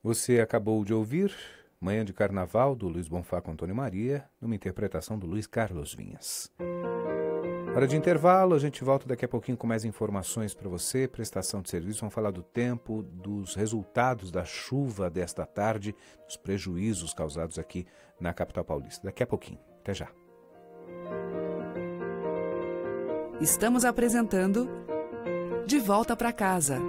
Você acabou de ouvir Manhã de Carnaval, do Luiz Bonfá com Antônio Maria, numa interpretação do Luiz Carlos Vinhas. Hora de intervalo, a gente volta daqui a pouquinho com mais informações para você, prestação de serviço, vamos falar do tempo, dos resultados da chuva desta tarde, dos prejuízos causados aqui na capital paulista. Daqui a pouquinho, até já. Estamos apresentando De Volta para Casa.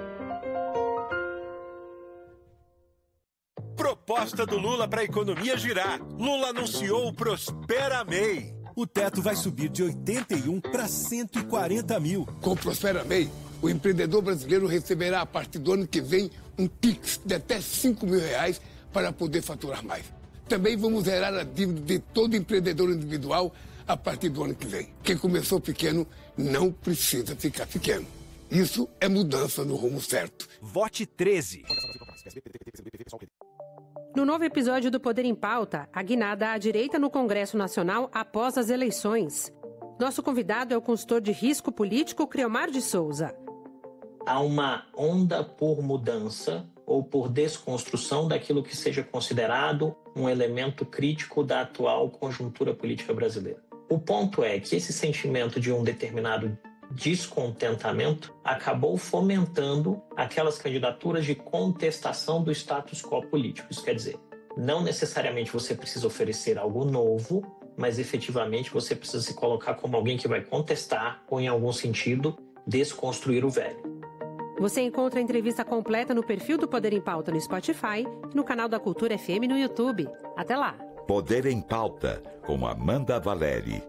Proposta do Lula para a economia girar. Lula anunciou o Prospera MEI. O teto vai subir de 81 para 140 mil. Com o Prospera MEI, o empreendedor brasileiro receberá a partir do ano que vem um Pix de até R$5 mil para poder faturar mais. Também vamos zerar a dívida de todo empreendedor individual a partir do ano que vem. Quem começou pequeno não precisa ficar pequeno. Isso é mudança no rumo certo. Vote 13. No novo episódio do Poder em Pauta, a guinada à direita no Congresso Nacional após as eleições. Nosso convidado é o consultor de risco político Criomar de Souza. Há uma onda por mudança ou por desconstrução daquilo que seja considerado um elemento crítico da atual conjuntura política brasileira. O ponto é que esse sentimento de um determinado descontentamento acabou fomentando aquelas candidaturas de contestação do status quo político. Isso quer dizer, não necessariamente você precisa oferecer algo novo, mas efetivamente você precisa se colocar como alguém que vai contestar ou, em algum sentido, desconstruir o velho. Você encontra a entrevista completa no perfil do Poder em Pauta no Spotify e no canal da Cultura FM no YouTube. Até lá! Poder em Pauta, com Amanda Valeri.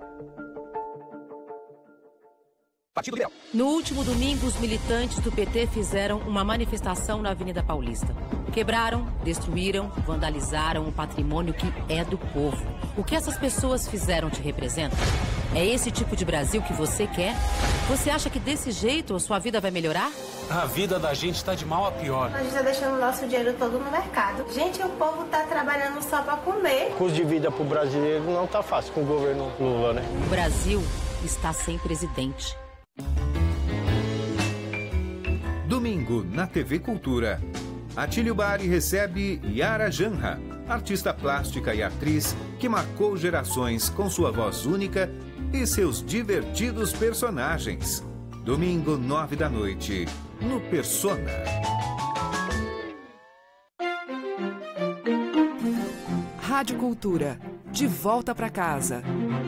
No último domingo, os militantes do PT fizeram uma manifestação na Avenida Paulista. Quebraram, destruíram, vandalizaram o patrimônio que é do povo. O que essas pessoas fizeram te representa? É esse tipo de Brasil que você quer? Você acha que desse jeito a sua vida vai melhorar? A vida da gente está de mal a pior. A gente está deixando o nosso dinheiro todo no mercado. Gente, o povo está trabalhando só para comer. O custo de vida para o brasileiro não está fácil com o governo Lula, né? O Brasil está sem presidente. Domingo, na TV Cultura. Atílio Bari recebe Yara Janha, artista plástica e atriz que marcou gerações com sua voz única e seus divertidos personagens. Domingo, 21h, no Persona. Rádio Cultura, de volta para casa.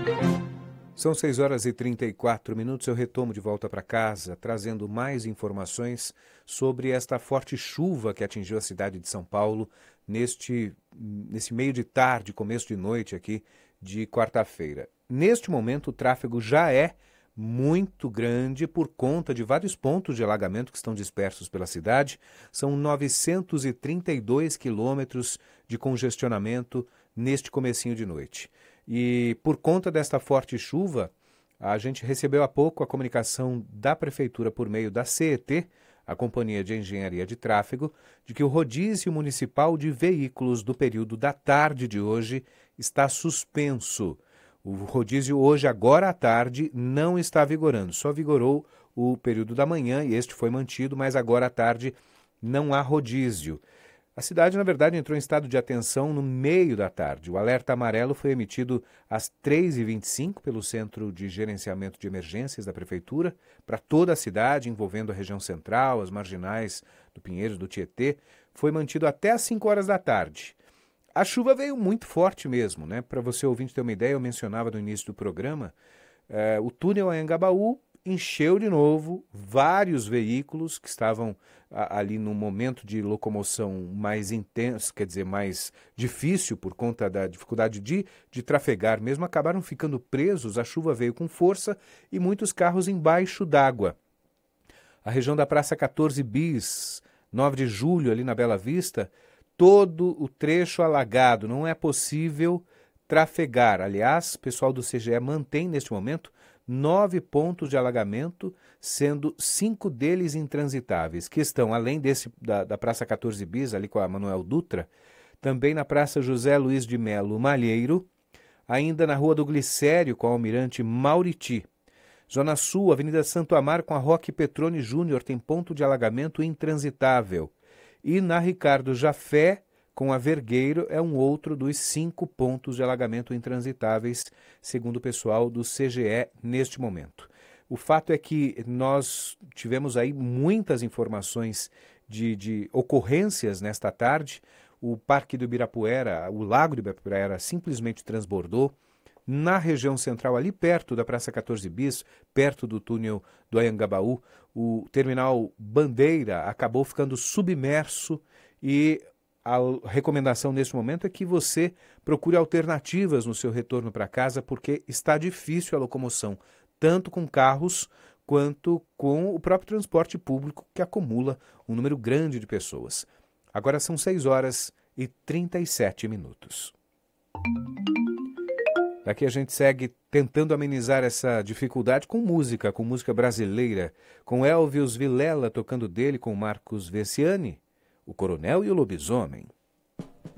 São 6h34. Eu retomo de volta para casa, trazendo mais informações sobre esta forte chuva que atingiu a cidade de São Paulo nesse meio de tarde, começo de noite aqui de quarta-feira. Neste momento, o tráfego já é muito grande por conta de vários pontos de alagamento que estão dispersos pela cidade. São 932 quilômetros de congestionamento neste comecinho de noite. E por conta desta forte chuva, a gente recebeu há pouco a comunicação da Prefeitura por meio da CET, a Companhia de Engenharia de Tráfego, de que o rodízio municipal de veículos do período da tarde de hoje está suspenso. O rodízio hoje, agora à tarde, não está vigorando, só vigorou o período da manhã e este foi mantido, mas agora à tarde não há rodízio. A cidade, na verdade, entrou em estado de atenção no meio da tarde. O alerta amarelo foi emitido às 3h25 pelo Centro de Gerenciamento de Emergências da Prefeitura para toda a cidade, envolvendo a região central, as marginais do Pinheiros, do Tietê. Foi mantido até às 5 horas da tarde. A chuva veio muito forte mesmo, né? Para você ouvinte ter uma ideia, eu mencionava no início do programa, o túnel Anhangabaú encheu de novo, vários veículos que estavam ali num momento de locomoção mais intenso, quer dizer, mais difícil por conta da dificuldade de trafegar mesmo, acabaram ficando presos, a chuva veio com força e muitos carros embaixo d'água. A região da Praça 14 Bis, 9 de julho, ali na Bela Vista, todo o trecho alagado, não é possível trafegar. Aliás, o pessoal do CGE mantém neste momento 9 pontos de alagamento, sendo 5 deles intransitáveis, que estão além da Praça 14 Bis, ali com a Manuel Dutra, também na Praça José Luiz de Melo Malheiro, ainda na Rua do Glicério com a Almirante Mauriti. Zona Sul, Avenida Santo Amaro com a Roque Petrone Júnior tem ponto de alagamento intransitável. E na Ricardo Jafé, com a Vergueiro, é um outro dos 5 pontos de alagamento intransitáveis, segundo o pessoal do CGE neste momento. O fato é que nós tivemos aí muitas informações de ocorrências nesta tarde. O Parque do Ibirapuera, o Lago do Ibirapuera simplesmente transbordou. Na região central, ali perto da Praça 14 Bis, perto do túnel do Anhangabaú, o terminal Bandeira acabou ficando submerso e a recomendação neste momento é que você procure alternativas no seu retorno para casa, porque está difícil a locomoção, tanto com carros quanto com o próprio transporte público, que acumula um número grande de pessoas. Agora são 6h37. Daqui a gente segue tentando amenizar essa dificuldade com música brasileira, com Elvis Vilela tocando dele com Marcos Vessiani, o Coronel e o Lobisomem.